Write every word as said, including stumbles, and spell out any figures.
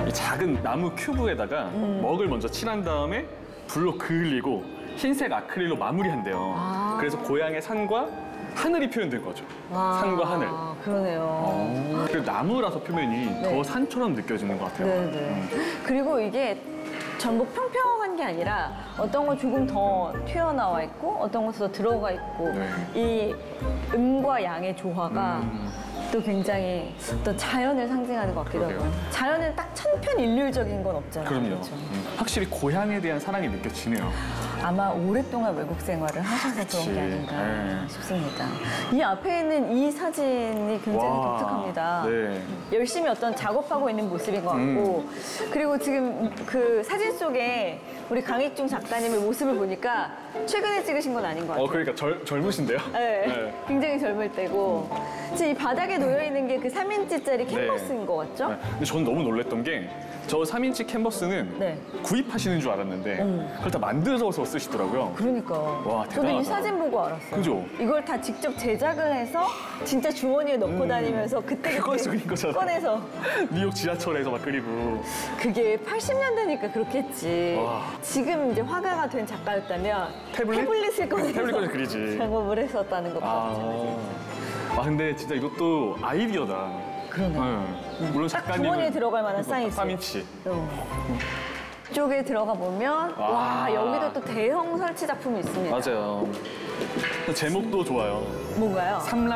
이 작은 나무 큐브에다가 음. 먹을 먼저 칠한 다음에 불로 그을리고 흰색 아크릴로 마무리한대요. 아. 그래서 고향의 산과 하늘이 표현된 거죠. 와, 산과 하늘. 그러네요. 어. 그리고 나무라서 표면이 네. 더 산처럼 느껴지는 것 같아요. 네네. 음. 그리고 이게 전부 평평한 게 아니라 어떤 건 조금 더 튀어나와 있고 어떤 것은 더 들어가 있고 네. 이 음과 양의 조화가 음. 또 굉장히 또 자연을 상징하는 것 같기도 하고 그러게요. 자연은 딱 천편일률적인 건 없잖아요. 그럼요. 그렇죠? 음. 확실히 고향에 대한 사랑이 느껴지네요. 아마 오랫동안 외국 생활을 하셔서 그치. 그런 게 아닌가 네. 싶습니다. 이 앞에 있는 이 사진이 굉장히 와. 독특합니다. 네. 열심히 어떤 작업하고 있는 모습인 것 같고 그리고 지금 그 사진 속에 우리 강익중 작가님의 모습을 보니까 최근에 찍으신 건 아닌 것 같아요. 어, 그러니까 젊, 젊으신데요? 네, 굉장히 젊을 때고 지금 이 바닥에 놓여 있는 게 그 삼 인치짜리 캔버스인 것 같죠? 네. 근데 저는 너무 놀랐던 게 저 삼 인치 캔버스는 네. 구입하시는 줄 알았는데 음. 그걸 다 만들어서 쓰시더라고요. 그러니까 와, 저도 이 대단하다. 사진 보고 알았어요. 그죠? 이걸 다 직접 제작을 해서 진짜 주머니에 넣고 음. 다니면서 그때 그걸 그때 그린 거잖아. 꺼내서 뉴욕 지하철에서 막 그리고. 그게 팔십 년대니까 그렇겠지. 와. 지금 이제 화가가 된 작가였다면 태블릿? 태블릿을 꺼내서 태블릿 꺼내서 그리지. 작업을 했었다는 것과 마찬가지죠. 아, 근데 진짜 이것도 아이디어다. 그러네. 네. 물론 작가님 주머니에 들어갈 만한 사이즈. 삼 인치. 어. 쪽에 들어가 보면 와. 와 여기도 또 대형 설치 작품이 있습니다. 맞아요. 제목도 좋아요. 뭔가요? 삼라